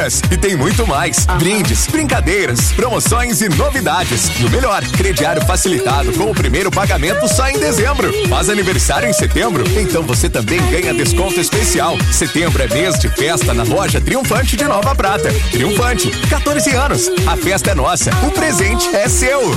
E tem muito mais. Brindes, brincadeiras, promoções e novidades. E o melhor, crediário facilitado com o primeiro pagamento só em dezembro. Faz aniversário em setembro? Então você também ganha desconto especial. Setembro é mês de festa na loja Triunfante de Nova Prata. Triunfante, 14 anos. A festa é nossa, o presente é seu.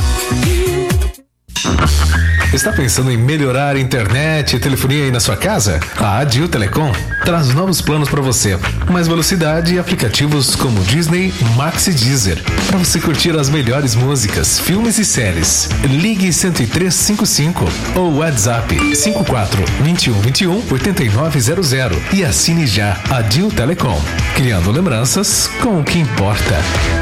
Está pensando em melhorar a internet e telefonia aí na sua casa? A Adil Telecom traz novos planos para você. Mais velocidade e aplicativos como Disney, Max e Deezer. Para você curtir as melhores músicas, filmes e séries. Ligue 10355 ou WhatsApp 54 21 21 8900 e assine já Adil Telecom. Criando lembranças com o que importa.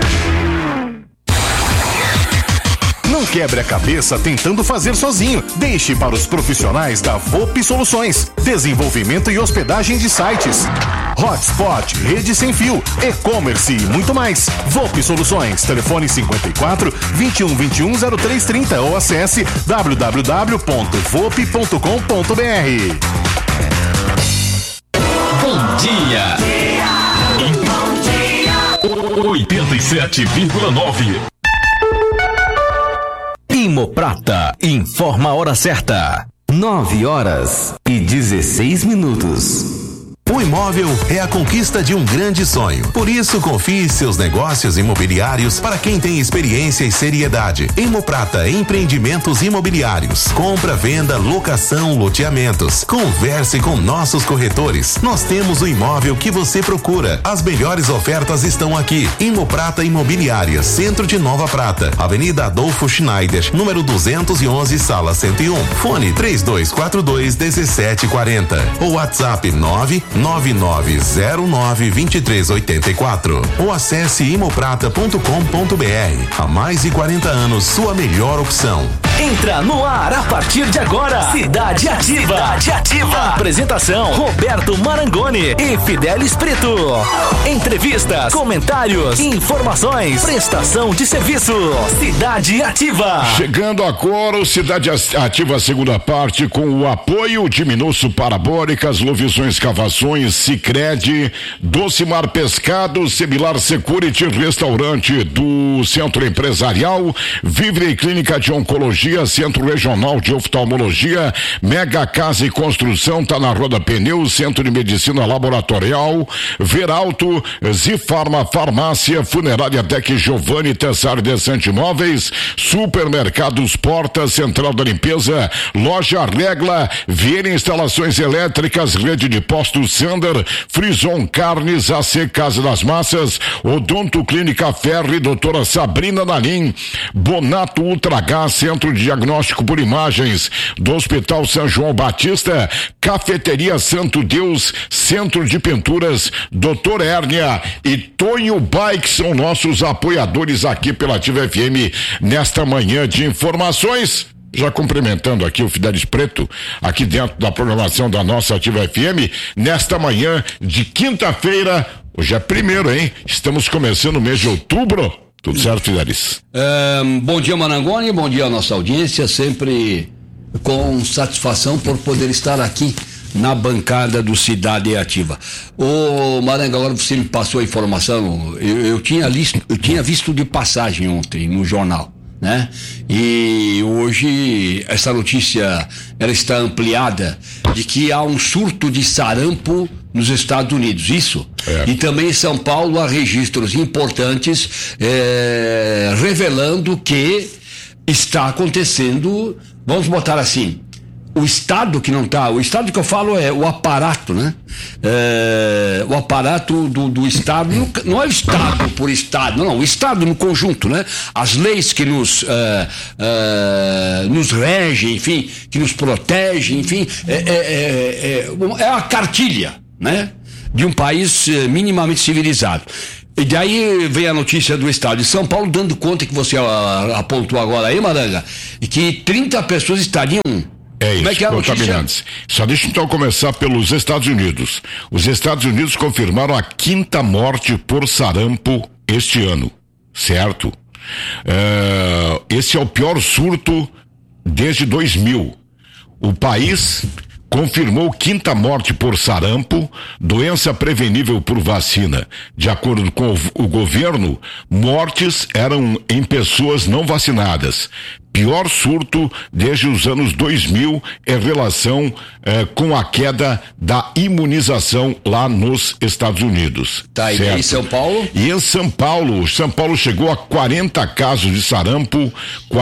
Não quebre a cabeça tentando fazer sozinho. Deixe para os profissionais da VoP Soluções. Desenvolvimento e hospedagem de sites, hotspot, rede sem fio, e-commerce e muito mais. VoP Soluções. Telefone 54 21 21 0330 ou acesse www.vop.com.br. Bom dia. 87,9. Imoprata informa a hora certa. 9h16. O imóvel é a conquista de um grande sonho. Por isso, confie seus negócios imobiliários para quem tem experiência e seriedade. Imoprata Empreendimentos Imobiliários. Compra, venda, locação, loteamentos. Converse com nossos corretores. Nós temos o imóvel que você procura. As melhores ofertas estão aqui. Imoprata Imobiliária, Centro de Nova Prata, Avenida Adolfo Schneider, número 211, sala 101. Fone 3242-1740. Ou WhatsApp 99909-2384 ou acesse imoprata.com.br. Há mais de 40 anos, sua melhor opção. Entra no ar a partir de agora. Cidade Ativa. Cidade Ativa. Apresentação: Roberto Marangoni e Fidelis Preto. Entrevistas, comentários, informações, prestação de serviço. Cidade Ativa. Chegando agora o Cidade Ativa, segunda parte, com o apoio de Minusso Parabólicas, Lovições Cavações, Sicredi, Docimar Pescado, Semilar Security, Restaurante do Centro Empresarial, Vivre Clínica de Oncologia, Centro Regional de Oftalmologia, Mega Casa e Construção, tá na Roda Pneus, Centro de Medicina Laboratorial, Veralto, Zifarma Farmácia, Funerária Tec Giovanni Tessar Descente Imóveis, Supermercados Porta, Central da Limpeza, Loja Regla, Vieira Instalações Elétricas, Rede de Postos Sander, Frison Carnes, AC Casa das Massas, Odonto Clínica Ferri, Doutora Sabrina Nalim, Bonato Ultragás, Centro de Diagnóstico por Imagens do Hospital São João Batista, Cafeteria Santo Deus, Centro de Pinturas, Doutor Hérnia e Tonho Bike são nossos apoiadores aqui pela Ativa FM nesta manhã de informações. Já cumprimentando aqui o Fidelis Preto, aqui dentro da programação da nossa Ativa FM, nesta manhã de quinta-feira, hoje é 1º, hein? Estamos começando o mês de outubro. Tudo certo, Fidelis? Bom dia, Marangoni, bom dia à nossa audiência, sempre com satisfação por poder estar aqui na bancada do Cidade Ativa. Ô Maranga, agora você me passou a informação, eu tinha visto de passagem ontem no jornal, né? E hoje essa notícia ela está ampliada de que há um surto de sarampo nos Estados Unidos, isso? É. E também em São Paulo há registros importantes revelando que está acontecendo, vamos botar assim, o estado que não está, o estado que eu falo é o aparato, né? O aparato do estado, não é o estado por estado, não, o estado no conjunto, né? As leis que nos regem, enfim, que nos protegem, enfim, é a cartilha, né? De um país minimamente civilizado. E daí vem a notícia do estado de São Paulo dando conta que você apontou agora aí, Maranga, e que 30 pessoas estariam Como é que é a contaminantes. Só deixa então começar pelos Estados Unidos. Os Estados Unidos confirmaram a 5ª morte por sarampo este ano, certo? Esse é o pior surto desde 2000. O país confirmou quinta morte por sarampo, doença prevenível por vacina. De acordo com o governo, mortes eram em pessoas não vacinadas. Pior surto desde os anos 2000 em relação com a queda da imunização lá nos Estados Unidos. Tá, e em São Paulo? E em São Paulo chegou a 40 casos de sarampo,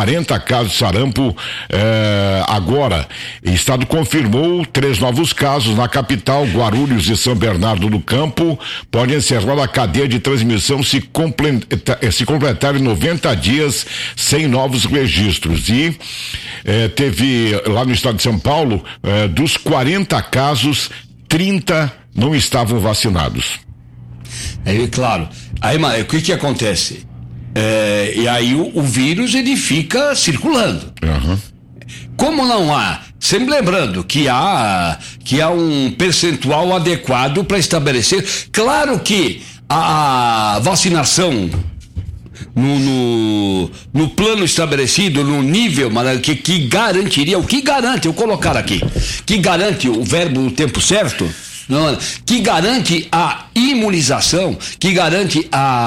agora. O estado confirmou 3 novos casos na capital, Guarulhos e São Bernardo do Campo. Pode encerrar a cadeia de transmissão se completarem 90 dias sem novos registros. E teve lá no estado de São Paulo, dos 40 casos, 30 não estavam vacinados. Claro. Aí, o que acontece? E aí o vírus ele fica circulando. Uhum. Como não há, sempre lembrando que há um percentual adequado para estabelecer. Claro que a vacinação no plano estabelecido, no nível que garantiria, o que garante, eu colocar aqui, que garante o verbo no tempo certo, não, que garante a imunização, que garante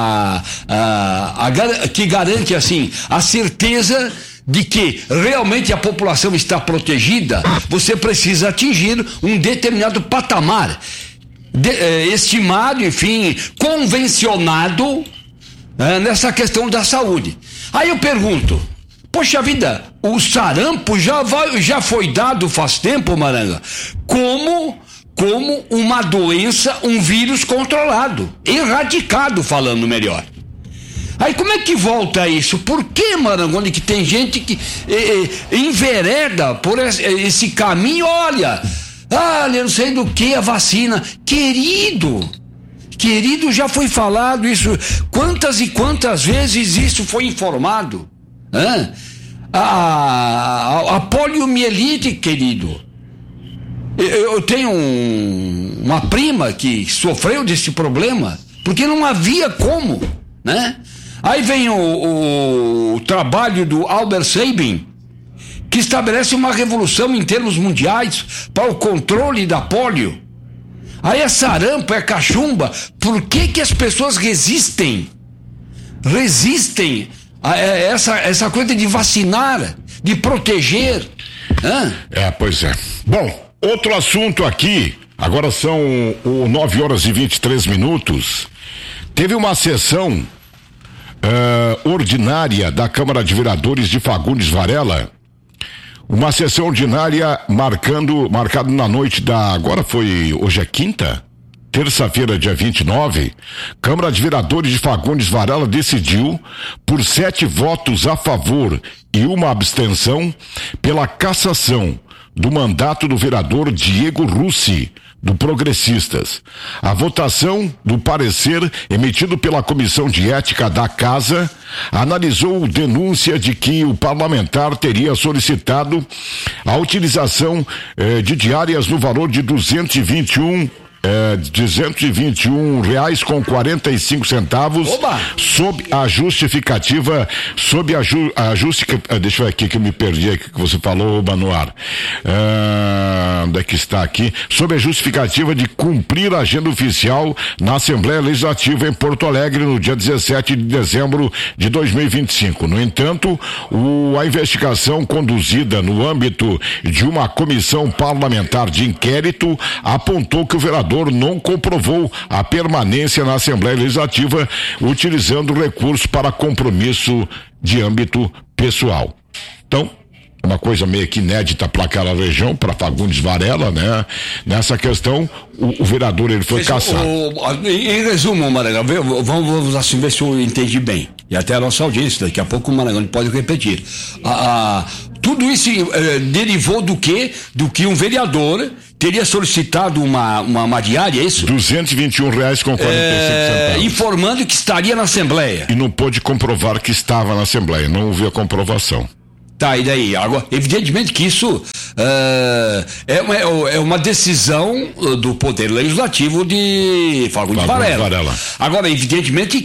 que garante assim a certeza de que realmente a população está protegida. Você precisa atingir um determinado patamar estimado, enfim, convencionado nessa questão da saúde. Aí eu pergunto, poxa vida, o sarampo já foi dado faz tempo, Maranga, como uma doença, um vírus controlado, erradicado, falando melhor. Aí como é que volta isso? Por que, Marangoni, que tem gente que envereda por esse caminho? Olha, não sei do que a vacina. Querido, já foi falado isso. Quantas e quantas vezes isso foi informado? A poliomielite, querido. Eu tenho uma prima que sofreu desse problema, porque não havia como, né? Aí vem o trabalho do Albert Sabin, que estabelece uma revolução em termos mundiais para o controle da polio. Aí é sarampo, é cachumba. Por que as pessoas resistem a essa coisa de vacinar, de proteger? Pois é. Bom, outro assunto aqui, agora são 9h23. Teve uma sessão ordinária da Câmara de Vereadores de Fagundes Varela. Uma sessão ordinária marcado na noite hoje é quinta? Terça-feira, dia 29, Câmara de Vereadores de Fagundes Varela decidiu, por 7 votos a favor e uma abstenção, pela cassação do mandato do vereador Diego Russi, do Progressistas. A votação do parecer emitido pela Comissão de Ética da Casa analisou denúncia de que o parlamentar teria solicitado a utilização de diárias no valor de R$221,45 sob a justificativa, deixa eu ver aqui que eu me perdi aqui que você falou, Manoar. Onde é que está aqui? Sob a justificativa de cumprir a agenda oficial na Assembleia Legislativa em Porto Alegre no dia 17 de dezembro de 2025. No entanto, a investigação conduzida no âmbito de uma comissão parlamentar de inquérito apontou que o vereador não comprovou a permanência na Assembleia Legislativa utilizando recurso para compromisso de âmbito pessoal. Então, uma coisa meio que inédita para aquela região, para Fagundes Varela, né? Nessa questão, o vereador ele foi cassado. Em resumo, Marangão, vamos assim ver se eu entendi bem. E até a nossa audiência, daqui a pouco o Marangão pode repetir. Tudo isso derivou do quê? Do que um vereador teria solicitado uma diária, é isso? R$221,45. Informando que estaria na Assembleia. E não pôde comprovar que estava na Assembleia, não houve a comprovação. Tá, e daí? Agora, evidentemente que isso é uma decisão do Poder Legislativo de Fagundes Varela. Agora, evidentemente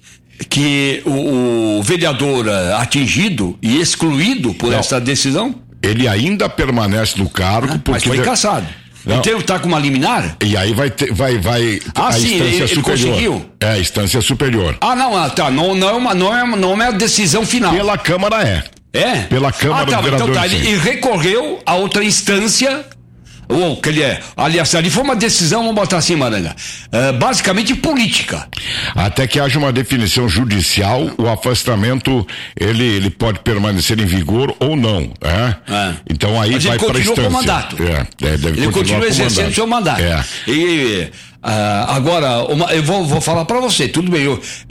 que o vereador atingido e excluído por essa decisão... Ele ainda permanece no cargo, porque... Mas foi cassado. Então tá com uma liminar? E aí vai a sim, instância ele superior. Conseguiu? É, a instância superior. Tá. Não é a decisão final. Pela Câmara É? Pela Câmara dos Vereadores. Então ele recorreu a outra instância. Aliás, ali foi uma decisão, vamos botar assim, Maranga, basicamente política. Até que haja uma definição judicial, o afastamento ele pode permanecer em vigor ou não. Então aí vai para a instância. Com o mandato. Ele continua exercendo seu mandato. Agora, eu vou falar para você, tudo bem,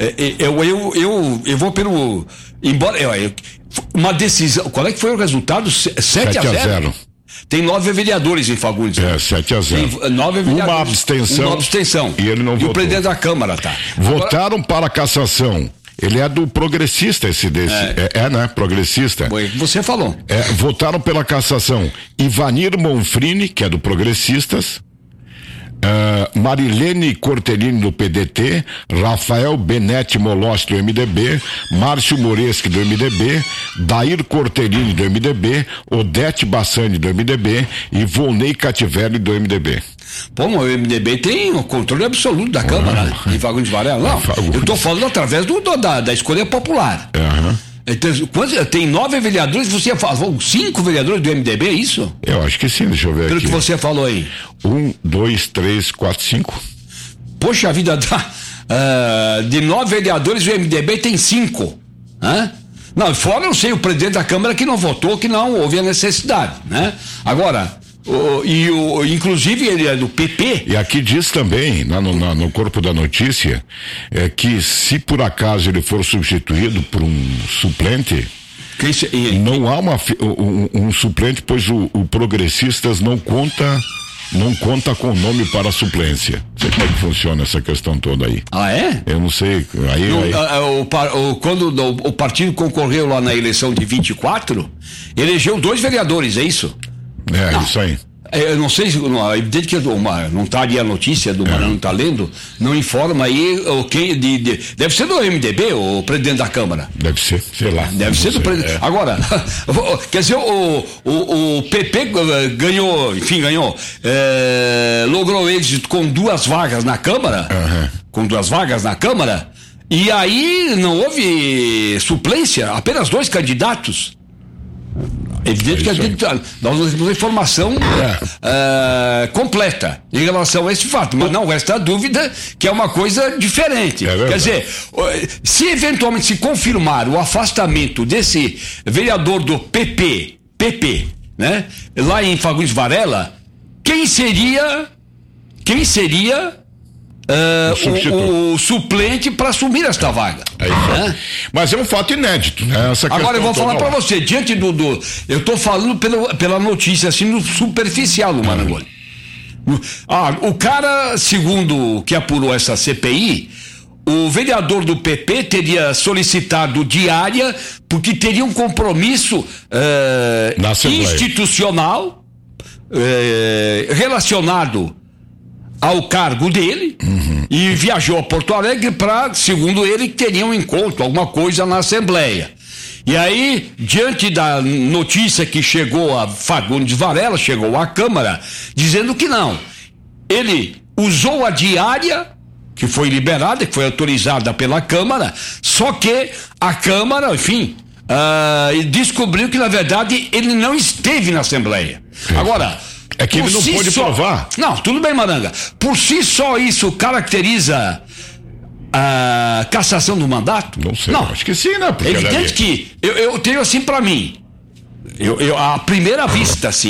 eu vou pelo... Embora... uma decisão... Qual é que foi o resultado? 7-0. Tem 9 vereadores em Fagundes. 7-0. Tem 9 vereadores. Uma abstenção. E ele não votou. E o presidente da Câmara, tá? Votaram para a cassação. Ele é do progressista, esse desse. Né? Progressista. Você falou. Votaram pela cassação Ivanir Monfrini, que é do Progressistas. Marilene Cortellini do PDT, Rafael Benetti Molossi do MDB, Márcio Moreschi do MDB, Dair Cortellini do MDB, Odete Bassani do MDB e Volney Cativelli do MDB. Pô, o MDB tem o controle absoluto da Câmara, em Fagundes Varela. Não, eu tô falando através da escolha popular. Tem 9 vereadores, você falou 5 vereadores do MDB, é isso? Eu acho que sim, deixa eu ver Pelo aqui. que você falou aí. 1, 2, 3, 4, 5. Poxa vida, de 9 vereadores o MDB tem 5. Não, fora eu sei o presidente da Câmara que não votou, que não houve a necessidade, né? Agora... inclusive ele é do PP. E aqui diz também, no corpo da notícia, que se por acaso ele for substituído por um suplente, não há um suplente, pois o Progressistas não conta com o nome para a suplência. Não sei como é que funciona essa questão toda aí. Eu não sei. Quando o partido concorreu lá na eleição de 24, elegeu 2 vereadores, é isso? Isso aí. Eu não sei, é evidente que não está ali a notícia do Marão, não está lendo, não informa aí deve ser do MDB, o presidente da Câmara. Deve ser, sei lá. Deve ser do presidente. Agora, quer dizer, o PP ganhou, logrou êxito com 2 vagas na Câmara, e aí não houve suplência, apenas 2 candidatos. Evidente que nós não temos informação completa em relação a esse fato, mas não resta dúvida que é uma coisa diferente. Quer dizer, se eventualmente se confirmar o afastamento desse vereador do PP, né, lá em Fagundes Varela, quem seria o suplente para assumir esta vaga. Mas é um fato inédito, né? Agora eu vou falar para você, diante eu estou falando pela notícia assim no superficial do Marangoni. O cara, segundo o que apurou essa CPI, o vereador do PP teria solicitado diária porque teria um compromisso institucional relacionado ao cargo dele, e viajou a Porto Alegre para, segundo ele, teria um encontro, alguma coisa na Assembleia. E aí, diante da notícia que chegou a Fagundes Varela, chegou à Câmara, dizendo que não. Ele usou a diária, que foi liberada, que foi autorizada pela Câmara, só que a Câmara, descobriu que, na verdade, ele não esteve na Assembleia. Agora... É que ele não pôde provar. Não, tudo bem, Maranga. Por si só isso caracteriza a cassação do mandato? Não sei, acho que sim, né? É evidente que eu tenho assim pra mim, à primeira vista, assim,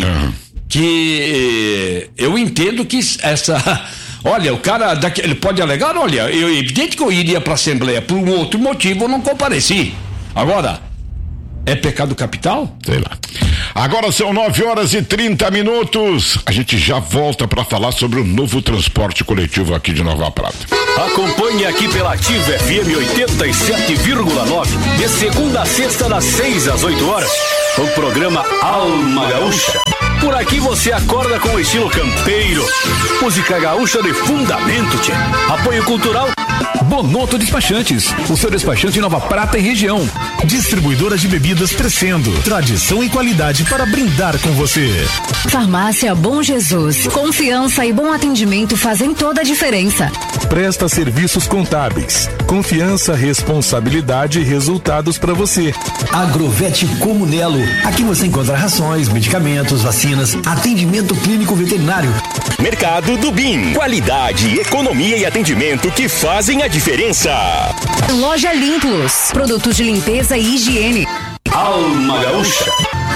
que eu entendo que olha, o cara, ele pode alegar, é evidente que eu iria pra Assembleia por um outro motivo, eu não compareci. Agora, é pecado capital? Sei lá. Agora são 9h30. A gente já volta para falar sobre o novo transporte coletivo aqui de Nova Prata. Acompanhe aqui pela Ativa FM 87,9, de segunda a sexta, das 6 às 8 horas, o programa Alma Gaúcha. Por aqui você acorda com o estilo campeiro, música gaúcha de fundamento, tchê. Apoio cultural Bonoto Despachantes, o seu despachante em Nova Prata e região. Distribuidora de bebidas Crescendo, tradição e qualidade para brindar com você. Farmácia Bom Jesus, confiança e bom atendimento fazem toda a diferença. Presta serviços contábeis, confiança, responsabilidade e resultados para você. Agrovete Comunelo, aqui você encontra rações, medicamentos, vacinas, atendimento clínico veterinário. Mercado do BIM, qualidade, economia e atendimento que fazem a diferença. Loja Limplus, produtos de limpeza e higiene. Alma Gaúcha.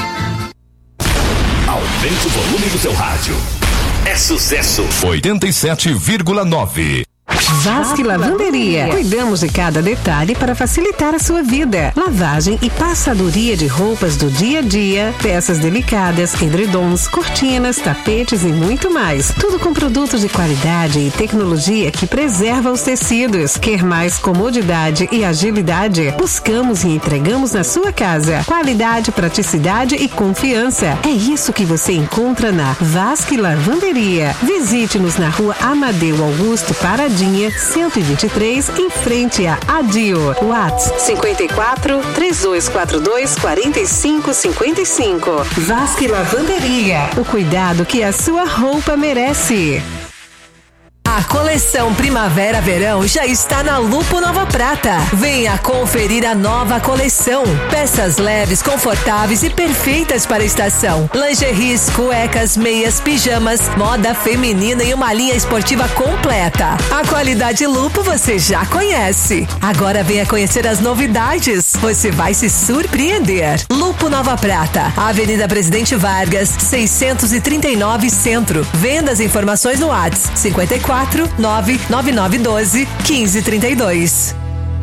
Aumente o volume do seu rádio. É sucesso. 87,9. Vasque Lavanderia. Cuidamos de cada detalhe para facilitar a sua vida. Lavagem e passadoria de roupas do dia a dia, peças delicadas, edredons, cortinas, tapetes e muito mais. Tudo com produtos de qualidade e tecnologia que preserva os tecidos. Quer mais comodidade e agilidade? Buscamos e entregamos na sua casa. Qualidade, praticidade e confiança. É isso que você encontra na Vasque Lavanderia. Visite-nos na Rua Amadeu Augusto Paradinha, 123, em frente a Adio. WhatsApp 54 3242 4555. Vasque Lavanderia. O cuidado que a sua roupa merece. A coleção Primavera-Verão já está na Lupo Nova Prata. Venha conferir a nova coleção. Peças leves, confortáveis e perfeitas para a estação. Lingeries, cuecas, meias, pijamas, moda feminina e uma linha esportiva completa. A qualidade Lupo você já conhece. Agora venha conhecer as novidades. Você vai se surpreender. Lupo Nova Prata, Avenida Presidente Vargas, 639 Centro. Vendas e informações no WhatsApp 54 99912 1532.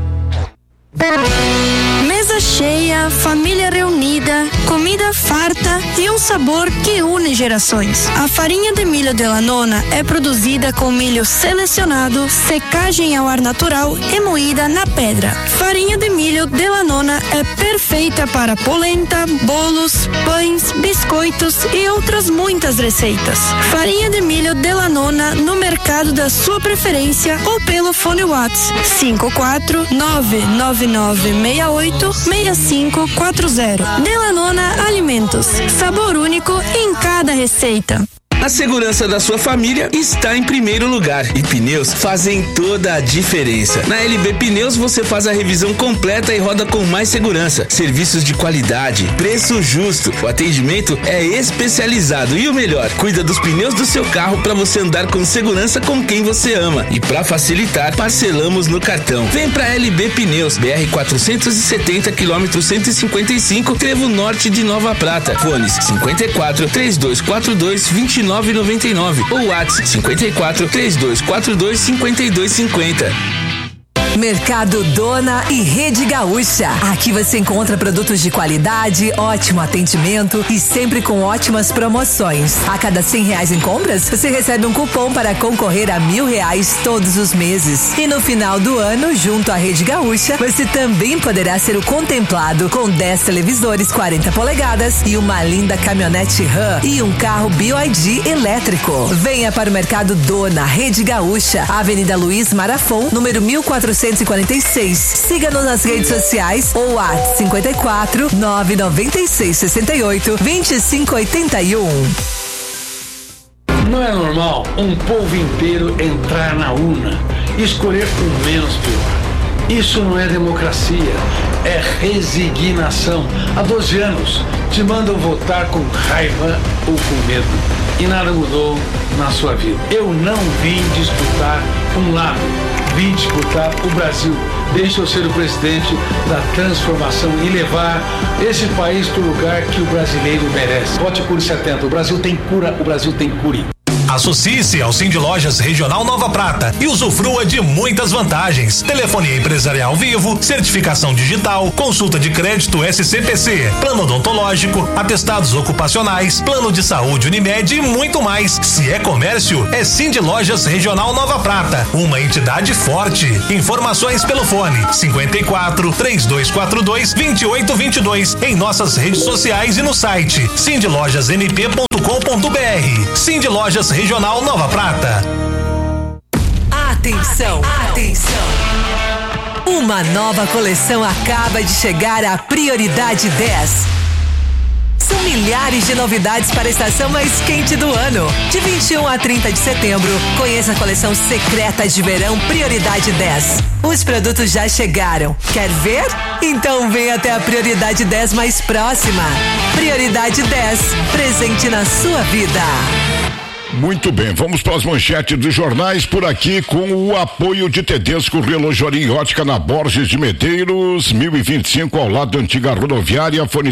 Mesa cheia, família reunida, comida farta e um sabor que une gerações. A farinha de milho Della Nona é produzida com milho selecionado, secagem ao ar natural e moída na pedra. Farinha de milho Della Nona é perfeita para polenta, bolos, pães, biscoitos e outras muitas receitas. Farinha de milho Della Nona no mercado da sua preferência ou pelo fone WhatsApp 54999686540. Della Nona Alimentos, sabor único em cada receita. A segurança da sua família está em primeiro lugar e pneus fazem toda a diferença. Na LB Pneus você faz a revisão completa e roda com mais segurança. Serviços de qualidade, preço justo, o atendimento é especializado e o melhor, cuida dos pneus do seu carro para você andar com segurança com quem você ama. E para facilitar, parcelamos no cartão. Vem pra LB Pneus, BR 470 km 155, Trevo Norte de Nova Prata. Fones 54 3242 2999 ou WhatsApp 54 3242 5250. Mercado Dona e Rede Gaúcha. Aqui você encontra produtos de qualidade, ótimo atendimento e sempre com ótimas promoções. A cada R$100 em compras, você recebe um cupom para concorrer a R$1.000 todos os meses. E no final do ano, junto à Rede Gaúcha, você também poderá ser o contemplado com 10 televisores 40 polegadas e uma linda caminhonete RAM e um carro BYD elétrico. Venha para o Mercado Dona, Rede Gaúcha, Avenida Luiz Marafon, número 1446. Siga-nos nas redes sociais ou WhatsApp 54 996 68 2581. Não é normal um povo inteiro entrar na urna e escolher o menos pior. Isso não é democracia, é resignação. Há 12 anos te mandam votar com raiva ou com medo e nada mudou na sua vida. Eu não vim disputar um lado, vim disputar o Brasil. Deixa eu ser o presidente da transformação e levar esse país para o lugar que o brasileiro merece. Vote Cure 70. O Brasil tem cura, o Brasil tem cure. Associe-se ao Cindy Lojas Regional Nova Prata e usufrua de muitas vantagens. Telefonia empresarial vivo, certificação digital, consulta de crédito SCPC, plano odontológico, atestados ocupacionais, plano de saúde Unimed e muito mais. Se é comércio, é Cindy Lojas Regional Nova Prata, uma entidade forte. Informações pelo fone 54 3242 2822 em nossas redes sociais e no site cindylojasmp.com.br. Cindy Lojas Regional Nova Prata. A Atenção, atenção! Uma nova coleção acaba de chegar à Prioridade 10. São milhares de novidades para a estação mais quente do ano. De 21 a 30 de setembro, conheça a coleção secreta de verão Prioridade 10. Os produtos já chegaram. Quer ver? Então vem até a Prioridade 10 mais próxima. Prioridade 10, presente na sua vida. Muito bem, vamos para as manchetes dos jornais por aqui com o apoio de Tedesco Relojoaria e Ótica na Borges de Medeiros, 1025 ao lado da antiga rodoviária, fone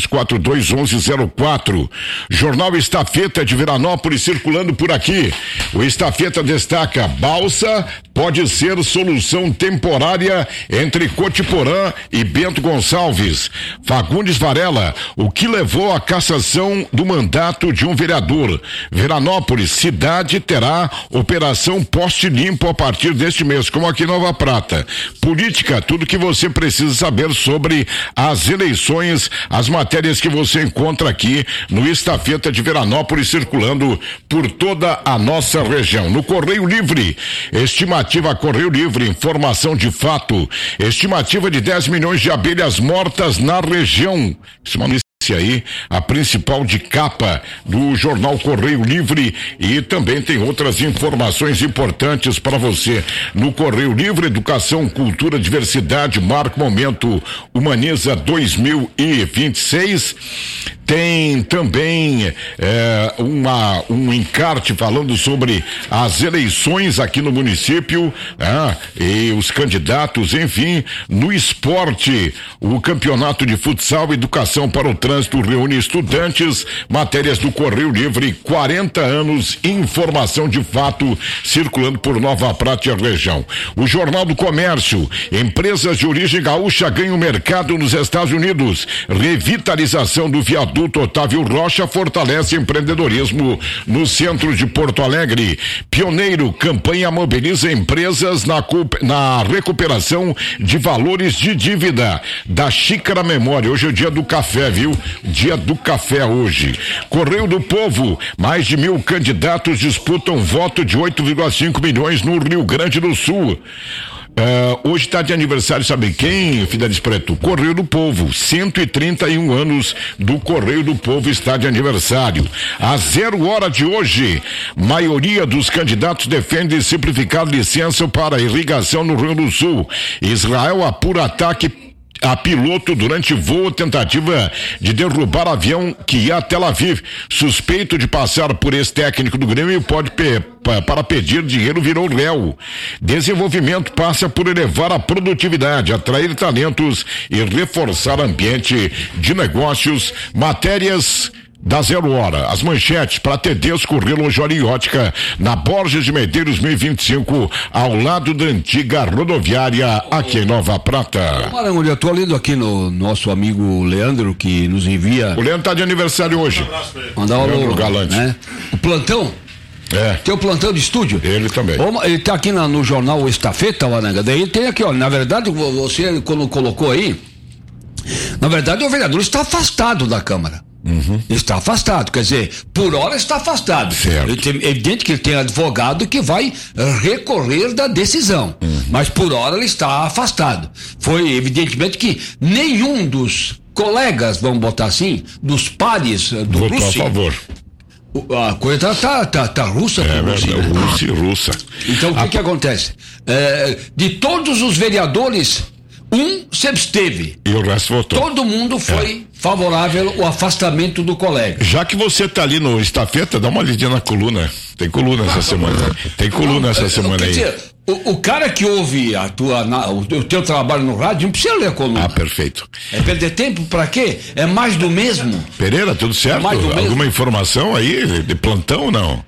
3242-1104. Jornal Estafeta de Veranópolis circulando por aqui. O Estafeta destaca: balsa pode ser solução temporária entre Cotiporã e Bento Gonçalves. Fagundes Varela: o que levou à cassação do mandato de um vereador. Veranópolis, cidade terá operação Poste Limpo a partir deste mês, como aqui em Nova Prata. Política, tudo que você precisa saber sobre as eleições, as matérias que você encontra aqui no Estafeta de Veranópolis, circulando por toda a nossa região. No Correio Livre, estimativa Correio Livre, informação de fato, estimativa de 10 milhões de abelhas mortas na região. Isso é uma aí, a principal de capa do jornal Correio Livre, e também tem outras informações importantes para você no Correio Livre. Educação, cultura, diversidade, marca momento, Humaniza 2026. Tem também um encarte falando sobre as eleições aqui no município, e os candidatos, enfim. No esporte, o campeonato de futsal, educação para o trânsito reúne estudantes, matérias do Correio Livre, 40 anos, informação de fato, circulando por Nova Prata e a região. O Jornal do Comércio, empresas de origem gaúcha ganham mercado nos Estados Unidos, revitalização do viaduto Otávio Rocha fortalece empreendedorismo no centro de Porto Alegre. Pioneiro, campanha mobiliza empresas na recuperação de valores de dívida. Da Xícara Memória, hoje é o dia do café, viu? Dia do café hoje. Correio do Povo, mais de 1.000 candidatos disputam voto de 8,5 milhões no Rio Grande do Sul. Hoje está de aniversário, sabe quem, Fidelis Preto? Correio do Povo, 131 anos do Correio do Povo está de aniversário. A 0 hora de hoje, maioria dos candidatos defende simplificar licença para irrigação no Rio do Sul. Israel apura ataque a piloto durante voo, tentativa de derrubar avião que ia a Tel Aviv. Suspeito de passar por ex-técnico do Grêmio pode para pedir dinheiro virou réu. Desenvolvimento passa por elevar a produtividade, atrair talentos e reforçar ambiente de negócios. Matérias da 0 hora, as manchetes para Tedesco Relojoaria e Ótica na Borges de Medeiros 1025, ao lado da antiga rodoviária aqui em Nova Prata. Maranhão, eu tô lendo aqui no nosso amigo Leandro, que nos envia. O Leandro tá de aniversário hoje. Mandar um Leandro Galante, né? O plantão. Tem o plantão de estúdio. Ele também. Ele tá aqui no jornal Estafeta, Maranga. Daí tem aqui, ó, na verdade, você quando colocou aí, na verdade o vereador está afastado da Câmara. Está afastado, quer dizer, por hora está afastado. É evidente que ele tem advogado que vai recorrer da decisão, mas por hora ele está afastado. Foi evidentemente que nenhum dos colegas, vamos botar assim, dos pares do votou a favor. A coisa tá russa por Rússia. Rússia e russa. Então o que acontece? De todos os vereadores, um se absteve. E o resto votou. Todo mundo foi favorável ao afastamento do colega. Já que você tá ali no Estafeta, dá uma lidinha na coluna. Tem coluna essa semana. Tem coluna essa semana aí. Dizer, o cara que ouve o teu trabalho no rádio não precisa ler a coluna. Ah, perfeito. É perder tempo pra quê? É mais do mesmo. Pereira, tudo certo? Alguma informação aí de plantão ou não?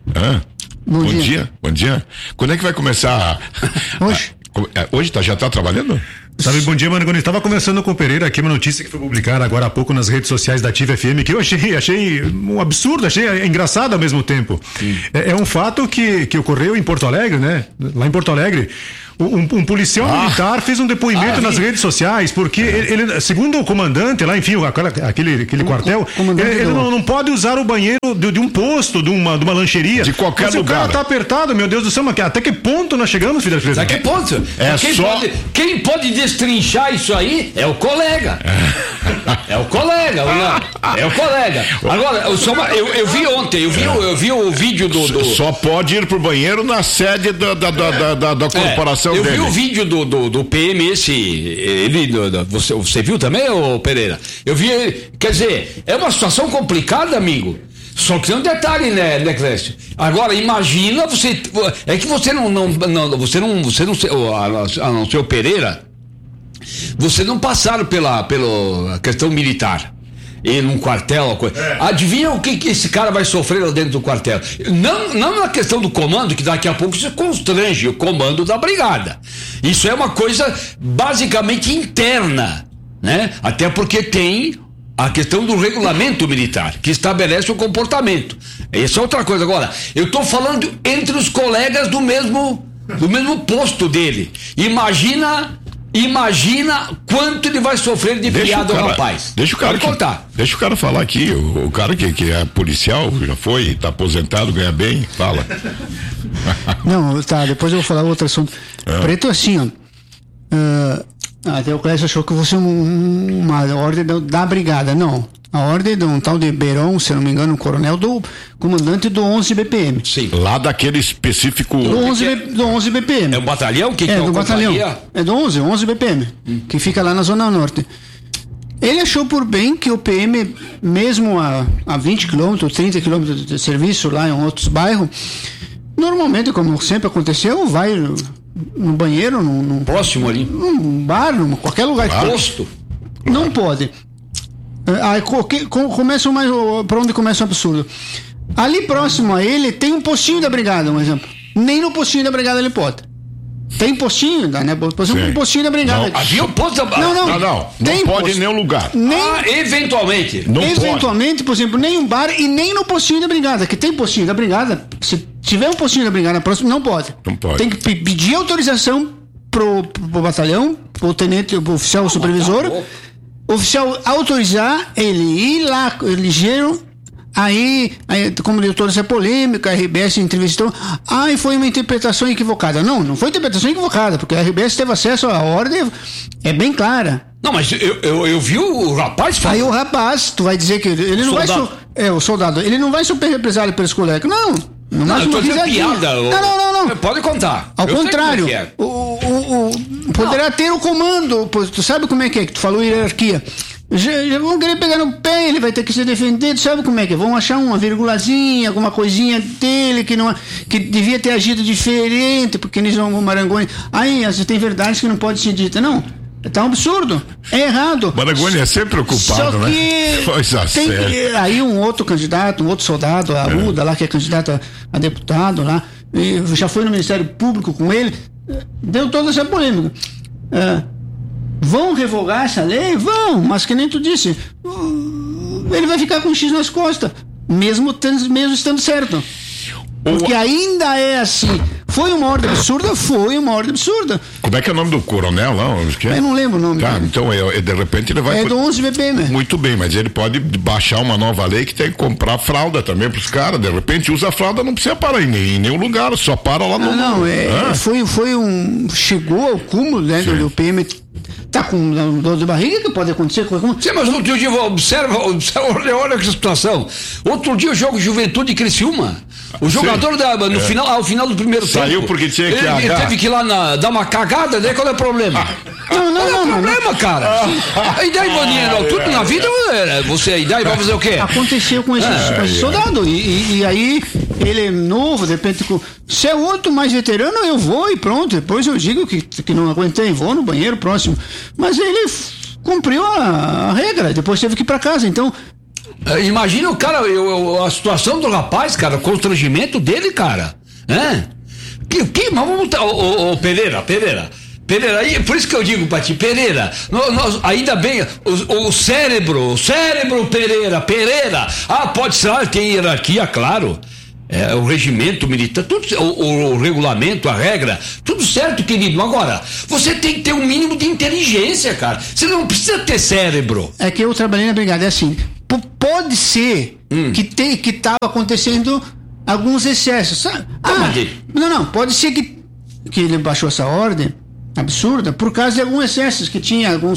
Bom dia. Bom dia. Quando é que vai começar? Hoje. Hoje já tá trabalhando? Sabe, bom dia, Marangoni. Estava conversando com o Pereira aqui, uma notícia que foi publicada agora há pouco nas redes sociais da Ativa FM, que eu achei um absurdo, achei engraçado ao mesmo tempo. É um fato que ocorreu em Porto Alegre, né? Lá em Porto Alegre, Um policial militar fez um depoimento nas redes sociais, porque ele, segundo o comandante lá, enfim, aquele quartel, ele não pode usar o banheiro de um posto, de uma lancheria. De qualquer lugar. Se o cara tá apertado, meu Deus do céu, mas até que ponto nós chegamos, Fidel Freitas? Até que ponto? Quem pode destrinchar isso aí é o colega. É o colega, é o colega. Agora, eu vi ontem, eu vi o vídeo do... Só pode ir pro banheiro na sede da corporação dele. Eu vi o vídeo do PM você viu também, ô Pereira? Eu vi, quer dizer, é uma situação complicada, amigo. Só que tem um detalhe, né, Clécio? Agora, imagina você... É que você não ser o Pereira, você não passaram pela questão militar. E num quartel, adivinha o que esse cara vai sofrer lá dentro do quartel? Não na questão do comando, que daqui a pouco isso constrange o comando da brigada. Isso é uma coisa basicamente interna, né? Até porque tem a questão do regulamento militar, que estabelece o comportamento. Essa é outra coisa. Agora, eu estou falando entre os colegas do mesmo posto dele. Imagina quanto ele vai sofrer de feriado ao rapaz. Deixa o cara falar aqui. O cara que é policial, já foi, tá aposentado, ganha bem, fala. Não, tá, depois eu vou falar outro assunto. Preto, assim, ó. Até o Clécio achou que fosse uma ordem da brigada. Não. A ordem de um tal de Beron, se não me engano, um coronel do comandante do 11 BPM. Sim. Lá daquele específico... Do 11 BPM. É um batalhão? É do batalhão. É do 11 BPM, que fica lá na Zona Norte. Ele achou por bem que o PM, mesmo a 20 km, 30 km de serviço lá em outros bairros, normalmente, como sempre aconteceu, vai no banheiro, num próximo ali, num bar, qualquer lugar. Posto. Não pode. Aí começa para onde começa o absurdo. Ali próximo a ele tem um postinho da brigada, um exemplo. Nem no postinho da brigada ele pode. Tem postinho, né? Por exemplo, um postinho da brigada. Havia um posto da... Não pode em nenhum lugar. Eventualmente. Eventualmente, por exemplo, nem um bar e nem no postinho da brigada. Que tem postinho da brigada, se tiver um postinho da brigada próximo, não pode. Não pode. Tem que pedir autorização pro batalhão, pro tenente, pro oficial supervisor. O oficial autorizar ele ir lá, ligeiro. Aí, como deu toda essa polêmica, a RBS entrevistou. Foi uma interpretação equivocada. Não foi interpretação equivocada, porque a RBS teve acesso à ordem, é bem clara. Não, mas eu vi o rapaz falando. Aí o rapaz, tu vai dizer que ele não vai. O soldado, ele não vai sofrer represália pelos colegas. Não mais uma piada. Não. Pode contar. Ao contrário, poderá ter o comando. Tu sabe como é que tu falou hierarquia. Já vão querer pegar no pé, ele vai ter que se defender, tu sabe como é que é? Vão achar uma virgulazinha, alguma coisinha dele que devia ter agido diferente, porque eles vão o Marangoni. Aí, tem verdades que não pode ser dita. Não, tá um absurdo, é errado. Marangoni é sempre ocupado, só que né? Aí um outro candidato, um outro soldado, a Arruda lá, que é candidato a deputado lá, já foi no Ministério Público com ele, deu toda essa polêmica. Vão revogar essa lei? Vão, mas que nem tu disse, ele vai ficar com um X nas costas, mesmo estando certo. Porque ainda é assim. Foi uma ordem absurda? Foi uma ordem absurda. Como é que é o nome do coronel lá? Eu não lembro o nome. Tá, então de repente ele vai... É do 11 BPM. Muito bem, mas ele pode baixar uma nova lei que tem que comprar fralda também pros caras. De repente usa a fralda, não precisa parar em nenhum lugar, só para lá no... Chegou ao cúmulo, né, do PM. Tá com dor de barriga, que pode acontecer. Sim, mas outro dia, olha que situação. Outro dia o jogo Juventude e Criciúma. O jogador ao final do primeiro tempo. Saiu porque tinha que ele teve que ir lá dar uma cagada, daí qual é o problema? Não, cara. E daí, Boninho, tudo na vida, e daí vai fazer o quê? Aconteceu com esse soldado. E aí, ele é novo, de repente, se é outro mais veterano, eu vou e pronto. Depois eu digo que não aguentei, vou no banheiro próximo. Mas ele cumpriu a regra, depois teve que ir pra casa, então... Imagina o cara, a situação do rapaz, cara, o constrangimento dele, cara, né? Mas vamos Pereira, por isso que eu digo pra ti, Pereira, ainda bem, o cérebro, Pereira, pode ser, tem hierarquia, claro, o regimento militar, tudo, o regulamento, a regra, tudo certo, querido. Agora, você tem que ter um mínimo de inteligência, cara. Você não precisa ter cérebro. É que eu trabalhei na brigada, é assim, pode ser que estava acontecendo alguns excessos. Não, pode ser que ele baixou essa ordem absurda por causa de alguns excessos, que tinha algum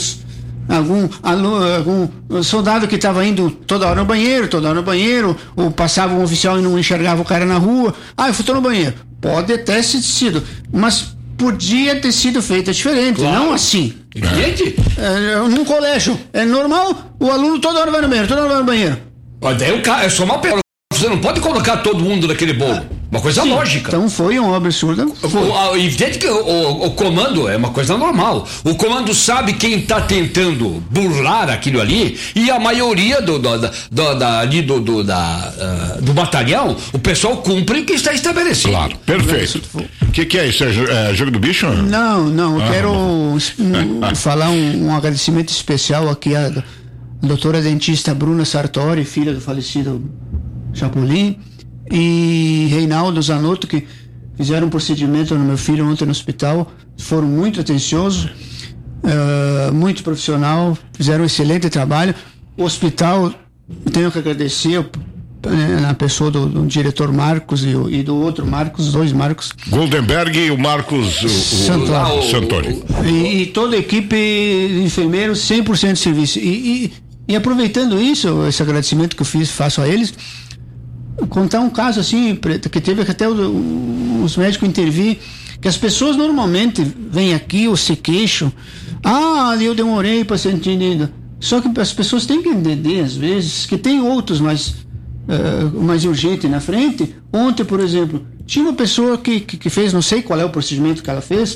soldado que estava indo toda hora no banheiro, ou passava um oficial e não enxergava o cara na rua. Eu fui no banheiro. Pode até ter sido, mas podia ter sido feita diferente, claro. Não assim. Evidente? Num colégio, é normal, o aluno toda hora vai no banheiro, Mas daí o cara, é só uma pergunta. Você não pode colocar todo mundo naquele bolo. Uma coisa lógica. Então foi um absurdo. Evidente que o comando é uma coisa normal. O comando sabe quem está tentando burlar aquilo ali, e a maioria do batalhão, o pessoal cumpre o que está estabelecido. Claro, perfeito. O que é isso? É jogo do bicho? Não, eu quero falar um agradecimento especial aqui à doutora dentista Bruna Sartori, filha do falecido Chapolin, e Reinaldo Zanotto, que fizeram um procedimento no meu filho ontem no hospital, foram muito atenciosos, muito profissional, fizeram um excelente trabalho. O hospital, tenho que agradecer na pessoa do diretor Marcos e do outro Marcos, os dois Marcos Goldenberg e o Marcos Santori, e toda a equipe de enfermeiros, 100% de serviço, e aproveitando isso, esse agradecimento que eu faço a eles, contar um caso assim, que teve que até os médicos intervir, que as pessoas normalmente vêm aqui ou se queixam, eu demorei para ser entendido. Só que as pessoas têm que entender, às vezes, que tem outros mais urgentes na frente. Ontem, por exemplo, tinha uma pessoa que fez, não sei qual é o procedimento que ela fez,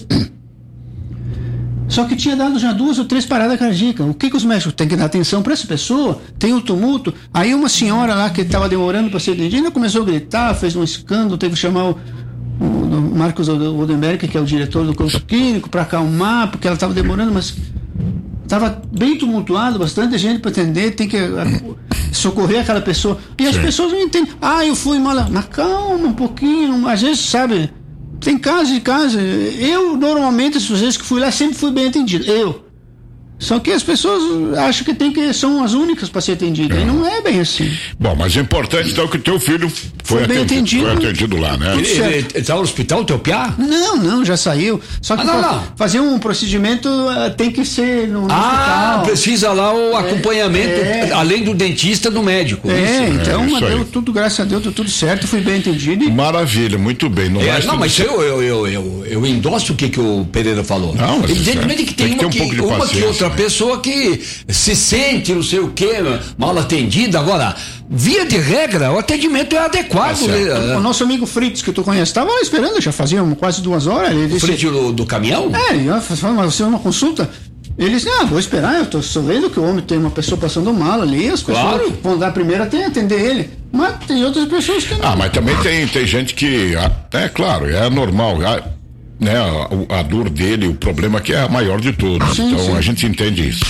só que tinha dado já 2 ou 3 paradas cardíacas. O que os médicos têm que dar atenção para essa pessoa? Tem um tumulto. Aí uma senhora lá que estava demorando para ser atendida começou a gritar, fez um escândalo, teve que chamar o Marcos Goldenberg, que é o diretor do corpo clínico, para acalmar, porque ela estava demorando, mas estava bem tumultuado, bastante gente para atender, tem que socorrer aquela pessoa. E as pessoas não entendem. Eu fui mal, mas calma um pouquinho, às vezes, sabe... Tem casos e casos. Eu, normalmente, as vezes que fui lá, sempre fui bem atendido. Só que as pessoas acham que são as únicas para ser atendidas. E não é bem assim. Bom, mas é importante, então, que o teu filho foi bem atendido. Foi atendido lá, né? Ele está no hospital, o teu piá? Não, já saiu. Só que fazer um procedimento tem que ser no hospital. Precisa lá o acompanhamento, além do dentista, do médico. Deu tudo, graças a Deus, deu tudo certo, fui bem atendido. Maravilha, muito bem. Mas eu endosso o que o Pereira falou. Evidentemente que tem uma que outra pessoa que se sente não sei o que, mal atendida. Agora, via de regra, o atendimento é adequado. O nosso amigo Fritz, que tu conhece, estava lá esperando, já faziam quase 2 horas. Ele disse, Fritz do caminhão? Ia fazer uma consulta. Ele disse, vou esperar, eu estou vendo que o homem tem uma pessoa passando mal ali, as pessoas vão dar primeiro até atender ele. Mas tem outras pessoas que não. Mas também tem gente que, claro, é normal, né, a dor dele, o problema que é maior de todos. A gente entende isso.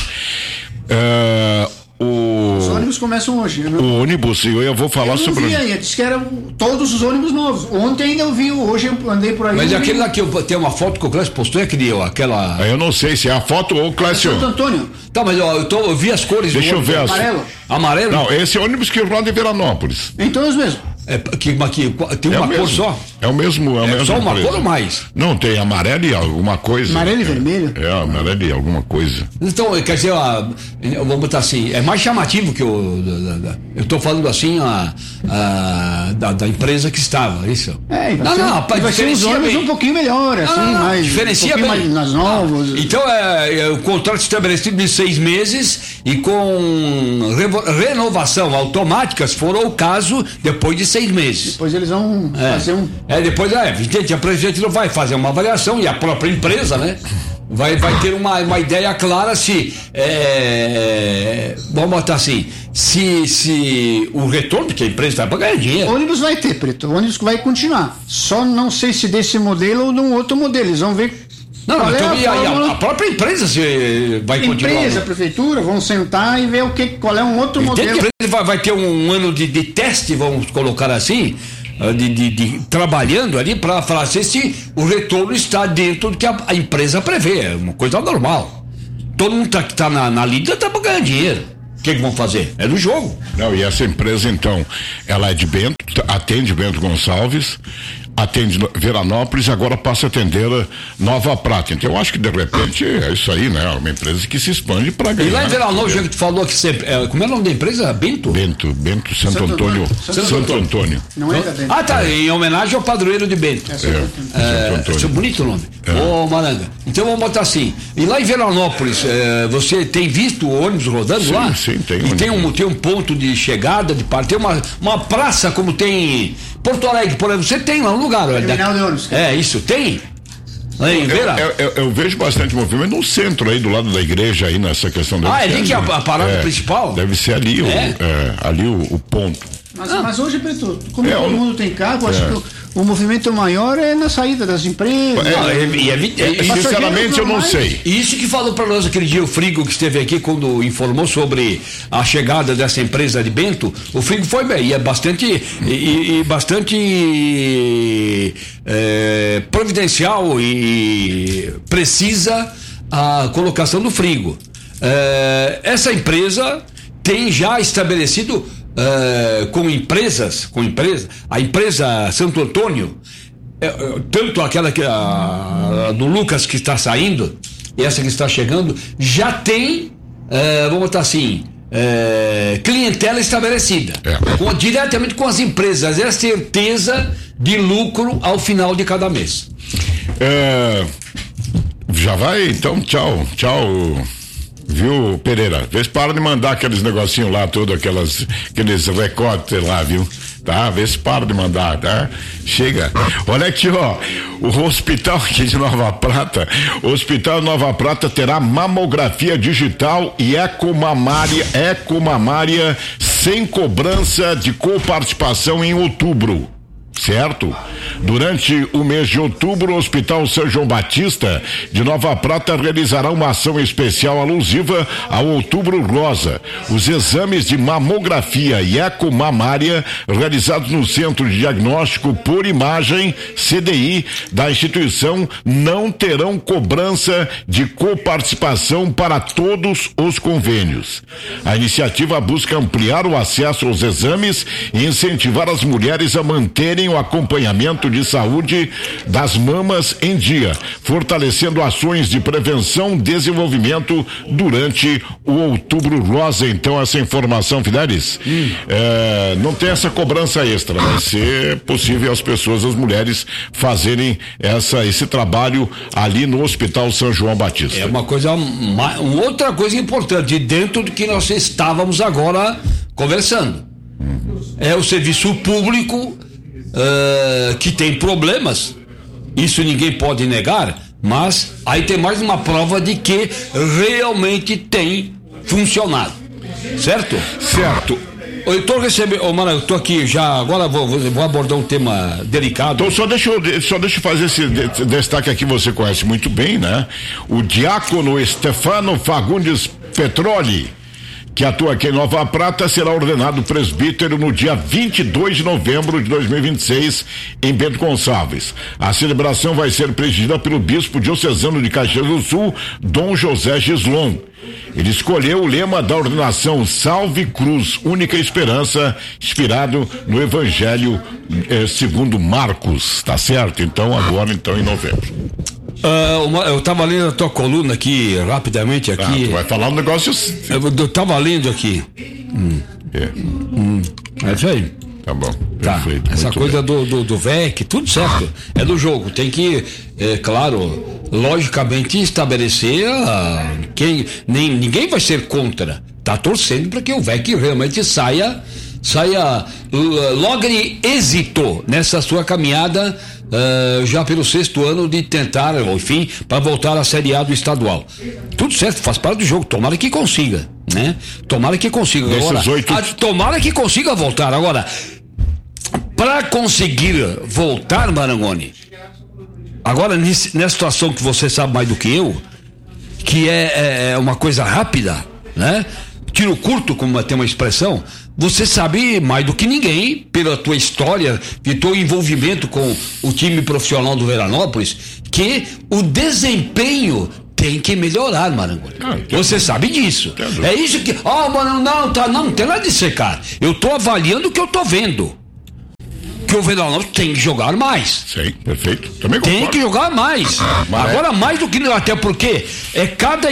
Os ônibus começam hoje. O ônibus, eu vou falar sobre. Eu disse que eram todos os ônibus novos. Ontem ainda eu vi, hoje eu andei por aí. Mas aquele lá que eu tenho uma foto que o Clécio postou, aquela. Eu não sei se é a foto ou o Clécio. Santo Antônio. Tá, mas eu vi as cores. Deixa eu ver. Amarelo? Não, esse ônibus que roda em Veranópolis. Então é os mesmos. Tem uma cor só? É o mesmo. Só uma cor ou mais? Não, tem amarelo e alguma coisa. Amarelo e vermelho? Amarelo e alguma coisa. Então, quer dizer, vamos botar assim, é mais chamativo que eu estou falando assim, da empresa que estava, isso? Vai ser os ônibus um pouquinho melhor, assim, mais. Diferencia um mais nas novas. Então, o contrato estabelecido de 6 meses e com renovação automática, se for o caso, depois de 6 meses. Depois eles vão fazer um. Depois, evidente, a presidente não vai fazer uma avaliação e a própria empresa, né? Vai ter uma ideia clara se. Vamos botar assim. Se o retorno que a empresa vai para ganhar dinheiro. O ônibus vai ter, Preto. O ônibus vai continuar. Só não sei se desse modelo ou de um outro modelo. Eles vão ver. A própria empresa vai continuar. A prefeitura vão sentar e ver qual é um outro modelo. Vai ter um ano de teste, vamos colocar assim, trabalhando ali para falar se o retorno está dentro do que a empresa prevê. É uma coisa normal. Todo mundo que está na lida está para ganhar dinheiro. O que vão fazer? É do jogo. Não, e essa empresa, então, ela é de Bento, atende Bento Gonçalves, atende Veranópolis, agora passa a atender Nova Prata. Então eu acho que de repente é isso aí, né? Uma empresa que se expande para ganhar. E lá em Veranópolis, já que tu falou que sempre. Como é o nome da empresa? Bento? Bento Santo Antônio. Não é da Bento. Ah, tá, em homenagem ao padroeiro de Bento. Santo Antônio. É bonito o nome. Ô, Maranga. Então vamos botar assim. E lá em Veranópolis, você tem visto o ônibus rodando lá? Sim, tem. E tem um ponto de chegada, de parte, tem uma praça como tem Porto Alegre, por exemplo, você tem lá um lugar. Terminal de ônibus. Isso, tem? Eu vejo bastante movimento no centro aí, do lado da igreja aí, nessa questão da. É ali que é a parada principal? Deve ser ali, o ponto. Mas hoje, Preto, como todo mundo tem carro, acho que o movimento maior é na saída das empresas. Sinceramente, eu não sei. Isso que falou para nós aquele dia o Frigo, que esteve aqui quando informou sobre a chegada dessa empresa de Bento. O Frigo foi bem, e é bastante providencial e precisa a colocação do Frigo. Essa empresa tem já estabelecido com empresas, a empresa Santo Antônio, tanto aquela do Lucas que está saindo, e essa que está chegando, já tem, vamos botar assim, clientela estabelecida, diretamente com as empresas, é a certeza de lucro ao final de cada mês. Já vai, então, tchau. Viu, Pereira? Vê se para de mandar aqueles negocinhos lá, aqueles recortes lá, viu? Tá? Vê se para de mandar, tá? Chega. Olha aqui, ó. O hospital aqui de Nova Prata, o Hospital Nova Prata terá mamografia digital e ecomamária sem cobrança de coparticipação em outubro. Certo? Durante o mês de outubro, o Hospital São João Batista de Nova Prata realizará uma ação especial alusiva ao Outubro Rosa. Os exames de mamografia e ecomamária realizados no Centro de Diagnóstico por Imagem, CDI, da instituição não terão cobrança de coparticipação para todos os convênios. A iniciativa busca ampliar o acesso aos exames e incentivar as mulheres a manterem o acompanhamento de saúde das mamas em dia, fortalecendo ações de prevenção e desenvolvimento durante o Outubro Rosa. Então, essa informação, Fidelis, não tem essa cobrança extra, vai ser possível as mulheres fazerem esse trabalho ali no Hospital São João Batista. É uma outra coisa importante, dentro do que nós estávamos agora conversando. É o serviço público que tem problemas, isso ninguém pode negar, mas aí tem mais uma prova de que realmente tem funcionado, certo? Certo. Eu tô recebendo, eu tô aqui já, agora vou abordar um tema delicado. Então só deixa eu fazer esse destaque aqui, você conhece muito bem, né? O diácono Stefano Fagundes Petroli, que atua aqui em Nova Prata, será ordenado presbítero no dia 22 de novembro de 2026 em Bento Gonçalves. A celebração vai ser presidida pelo bispo diocesano de Caxias do Sul, Dom José Gislon. Ele escolheu o lema da ordenação Salve Cruz, única esperança, inspirado no Evangelho segundo Marcos, tá certo? Então agora em novembro. Eu estava lendo a tua coluna aqui, rapidamente aqui. Tu vai falar um negócio. Eu estava lendo aqui. É isso aí. Tá bom. Tá. Perfeito. Essa coisa do VEC, tudo certo. É do jogo. Tem que, claro, logicamente estabelecer ninguém vai ser contra. Tá torcendo para que o VEC realmente saia logre êxito nessa sua caminhada. Já pelo 6º ano de tentar, enfim, para voltar à Série A do estadual. Tudo certo, faz parte do jogo, tomara que consiga, né? Tomara que consiga. Agora, tomara que consiga voltar. Agora, para conseguir voltar, Marangoni, agora nessa situação que você sabe mais do que eu, que é uma coisa rápida, né? Tiro curto, como tem uma expressão, você sabe mais do que ninguém, pela tua história e teu envolvimento com o time profissional do Veranópolis, que o desempenho tem que melhorar, Marangoni. Você sabe disso. É isso que... mano, não tem nada disso, cara. Eu tô avaliando o que eu tô vendo. Que o Veranópolis tem que jogar mais. Sim, perfeito. Também tem que jogar mais. Agora, mais do que... Até porque cada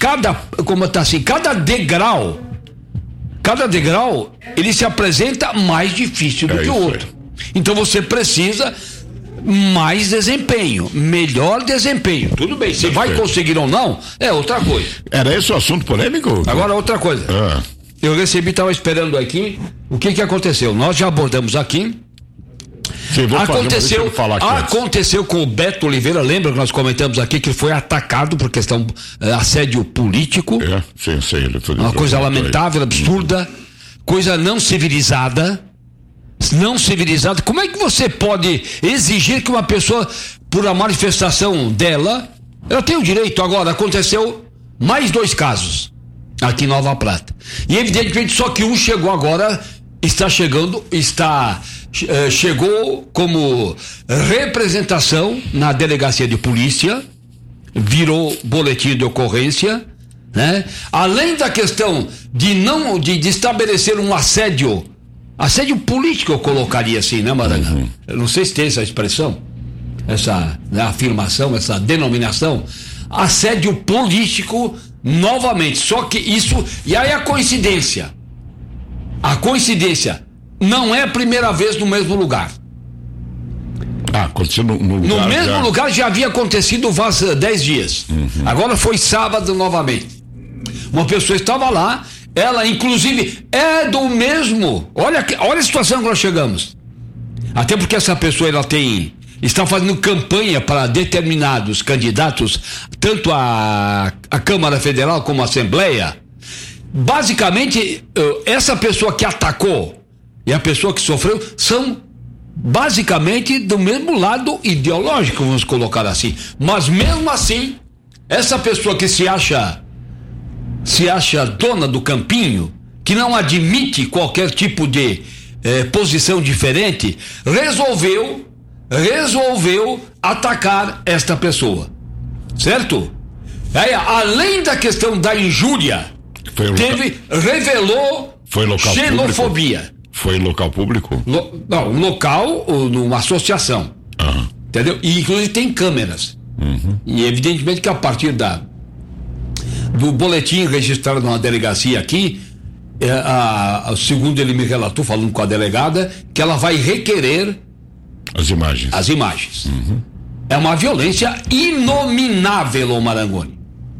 degrau... Cada degrau, ele se apresenta mais difícil do que o outro. Então você precisa mais desempenho, melhor desempenho. Tudo bem, se vai conseguir ou não, é outra coisa. Era esse o assunto polêmico? Agora, outra coisa. Eu estava esperando aqui, o que aconteceu? Nós já abordamos aqui. Sim, aconteceu com o Beto Oliveira, lembra que nós comentamos aqui que ele foi atacado por questão assédio político? Sim, ele foi uma coisa lamentável, absurda, coisa não civilizada. Como é que você pode exigir que uma pessoa, por a manifestação dela, ela tem o direito? Agora, aconteceu mais 2 casos aqui em Nova Prata. E evidentemente só que um chegou agora, chegou como representação na delegacia de polícia, virou boletim de ocorrência, né? Além da questão de estabelecer um assédio político, eu colocaria assim, né, Maranhão? Eu não sei se tem essa expressão, essa afirmação, essa denominação, assédio político novamente, só que isso, e aí a coincidência não é a primeira vez no mesmo lugar. Aconteceu no lugar. No mesmo lugar já havia acontecido faz 10 dias. Agora foi sábado novamente. Uma pessoa estava lá, ela inclusive é do mesmo. Olha a situação que nós chegamos. Até porque essa pessoa está fazendo campanha para determinados candidatos, tanto a Câmara Federal como a Assembleia. Basicamente, essa pessoa que atacou e a pessoa que sofreu são basicamente do mesmo lado ideológico, vamos colocar assim. Mas mesmo assim, essa pessoa que se acha dona do campinho, que não admite qualquer tipo de posição diferente, resolveu atacar esta pessoa, certo? Aí, além da questão da injúria, revelou xenofobia. Público? Foi em local público? Não, local ou numa associação. Entendeu? E inclusive tem câmeras. E evidentemente que a partir do boletim registrado na delegacia aqui, segundo ele me relatou, falando com a delegada, que ela vai requerer as imagens. É uma violência inominável, Marangoni.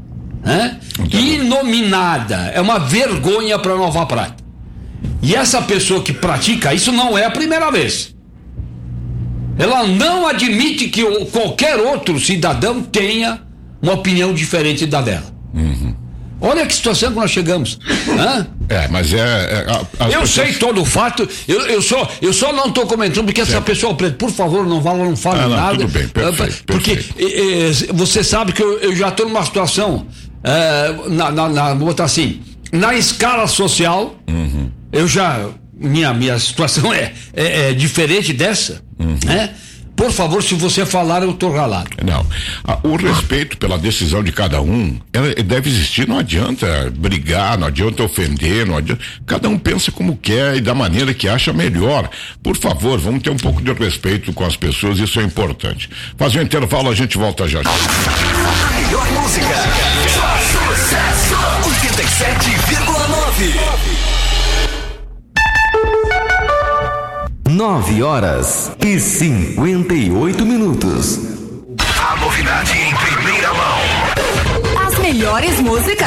Inominada. É uma vergonha para Nova Prata. E essa pessoa que pratica isso não é a primeira vez. Ela não admite que qualquer outro cidadão tenha uma opinião diferente da dela. Olha que situação que nós chegamos. Mas eu sei todo o fato. Eu só não estou comentando porque essa pessoa, por favor, não fale nada. Tudo bem, perfeito. Porque você sabe que eu já estou numa situação, vou botar assim, na escala social, eu já, minha situação é diferente dessa, né? Por favor, se você falar, eu tô ralado. Não. O respeito pela decisão de cada um deve existir. Não adianta brigar, não adianta ofender, não adianta. Cada um pensa como quer e da maneira que acha melhor. Por favor, vamos ter um pouco de respeito com as pessoas, isso é importante. Fazer um intervalo, a gente volta já. A melhor música. Sucesso 87,9. 9h58. A novidade em primeira mão. As melhores músicas.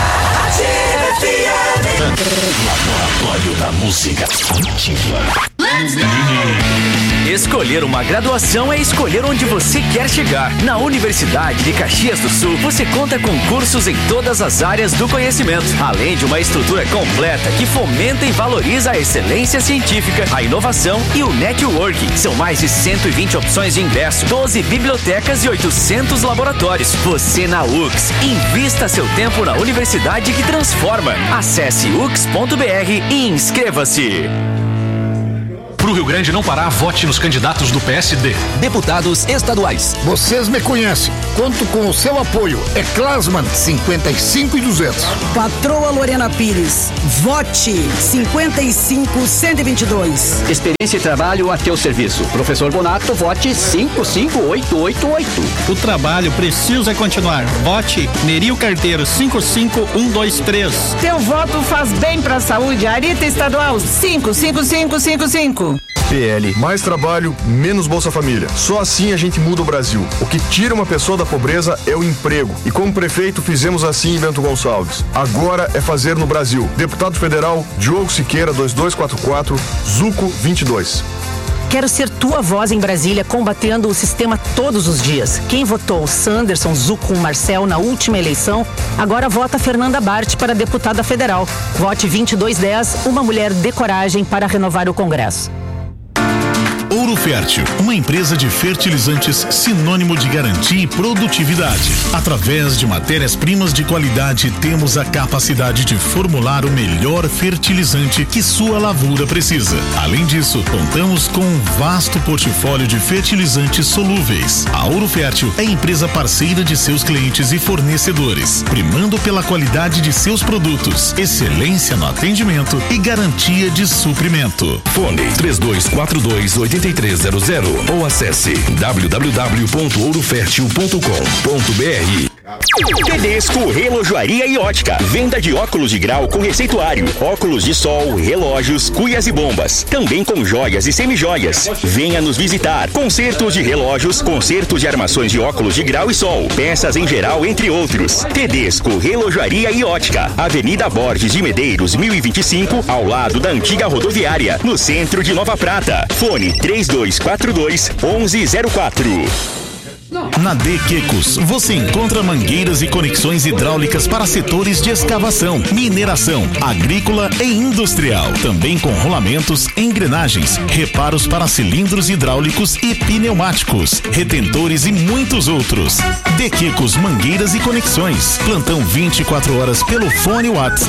Laboratório da Música Ativa. Escolher uma graduação é escolher onde você quer chegar. Na Universidade de Caxias do Sul, você conta com cursos em todas as áreas do conhecimento, além de uma estrutura completa que fomenta e valoriza a excelência científica, a inovação e o networking. São mais de 120 opções de ingresso, 12 bibliotecas e 800 laboratórios. Você na UX. Invista seu tempo na universidade que transforma. Acesse ux.br e inscreva-se. Pro Rio Grande não parar, vote nos candidatos do PSD. Deputados estaduais. Vocês me conhecem. Conto com o seu apoio. É Klasman 55,200. Patroa Lorena Pires. Vote 55,122. Experiência e trabalho a teu serviço. Professor Bonato, vote 55888. O trabalho precisa continuar. Vote Nerio Carteiro 55123. Teu voto faz bem pra saúde. Arita Estadual 55555. PL, mais trabalho, menos Bolsa Família. Só assim a gente muda o Brasil. O que tira uma pessoa da pobreza é o emprego. E como prefeito fizemos assim em Bento Gonçalves. Agora é fazer no Brasil. Deputado Federal Diogo Siqueira 2244, Zuco 22. Quero ser tua voz em Brasília, combatendo o sistema todos os dias. Quem votou Sanderson, Zuco, Marcel na última eleição, agora vota Fernanda Bart para deputada federal. Vote 2210, uma mulher de coragem para renovar o Congresso. Ouro Fértil, uma empresa de fertilizantes sinônimo de garantia e produtividade. Através de matérias-primas de qualidade, temos a capacidade de formular o melhor fertilizante que sua lavoura precisa. Além disso, contamos com um vasto portfólio de fertilizantes solúveis. A Ouro Fértil é empresa parceira de seus clientes e fornecedores, primando pela qualidade de seus produtos, excelência no atendimento e garantia de suprimento. Fone 3242-8300 ou acesse www.ourofertil.com.br. Tedesco Relojoaria e Ótica. Venda de óculos de grau com receituário, óculos de sol, relógios, cuias e bombas. Também com joias e semijoias. Venha nos visitar. Consertos de relógios, consertos de armações de óculos de grau e sol, peças em geral, entre outros. Tedesco Relojoaria e Ótica. Avenida Borges de Medeiros, 1025, ao lado da antiga rodoviária, no centro de Nova Prata. Fone 3242-1104. Na De Quecos, você encontra mangueiras e conexões hidráulicas para setores de escavação, mineração, agrícola e industrial. Também com rolamentos, engrenagens, reparos para cilindros hidráulicos e pneumáticos, retentores e muitos outros. De Quecos Mangueiras e Conexões. Plantão 24 horas pelo fone WhatsApp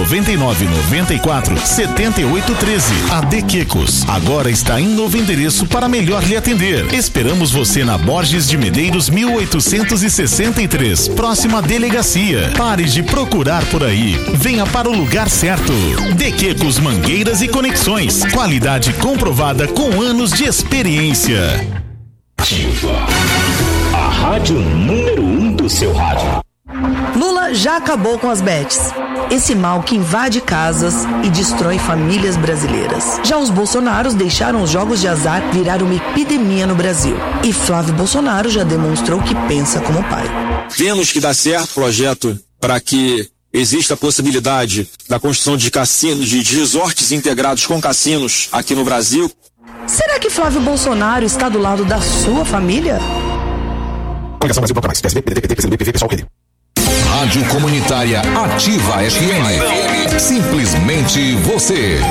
999947813. A De Quecos agora está em novo endereço para melhor lhe atender. Esperamos você na Borges de Medeiros 1863, próxima à delegacia. Pare de procurar por aí. Venha para o lugar certo. De Quecos Mangueiras e Conexões. Qualidade comprovada com anos de experiência. A rádio número 1 do seu rádio. Lula já acabou com as bets. Esse mal que invade casas e destrói famílias brasileiras. Já os Bolsonaros deixaram os jogos de azar virar uma epidemia no Brasil. E Flávio Bolsonaro já demonstrou que pensa como pai. Vemos que dá certo o projeto para que exista a possibilidade da construção de cassinos, de resorts integrados com cassinos aqui no Brasil. Será que Flávio Bolsonaro está do lado da sua família? Coligação Brasil Bloco Mais, PSB, PDT, PCdoB, PV, Pessoal, Rede. Rádio Comunitária Ativa FM. Simplesmente você.